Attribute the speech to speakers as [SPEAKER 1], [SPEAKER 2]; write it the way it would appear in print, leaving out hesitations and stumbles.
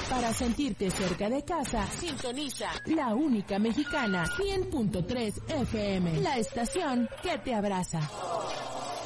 [SPEAKER 1] Para sentirte cerca de casa, sintoniza La Única Mexicana 100.3 FM, la estación que te abraza.